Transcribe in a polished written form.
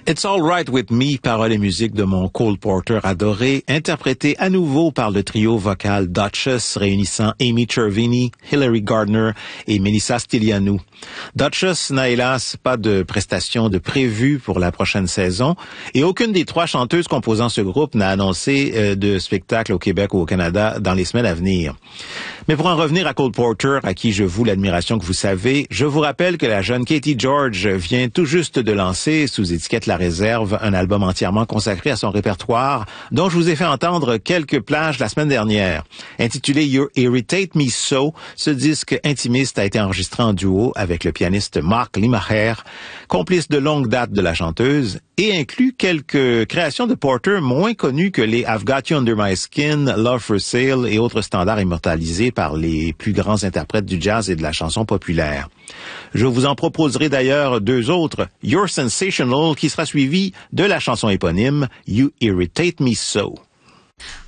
It's All Right With Me, paroles et musique de mon Cole Porter adoré, interprété à nouveau par le trio vocal Duchess réunissant Amy Chervini, Hilary Gardner et Melissa Stylianou. Duchess n'a hélas pas de prestations de prévues pour la prochaine saison et aucune des trois chanteuses composant ce groupe n'a annoncé de spectacle au Québec ou au Canada dans les semaines à venir. Mais pour en revenir à Cole Porter, à qui je voue l'admiration que vous savez, je vous rappelle que la jeune Katie George vient tout juste de lancer, sous étiquette La Réserve, un album entièrement consacré à son répertoire, dont je vous ai fait entendre quelques plages la semaine dernière. Intitulé You Irritate Me So, ce disque intimiste a été enregistré en duo avec le pianiste Mark Limacher, complice de longue date de la chanteuse, et inclut quelques créations de Porter moins connues que les I've Got You Under My Skin, Love for Sale et autres standards immortalisés par les plus grands interprètes du jazz et de la chanson populaire. Je vous en proposerai d'ailleurs deux autres, You're Sensational, qui sera suivi de la chanson éponyme You Irritate Me So.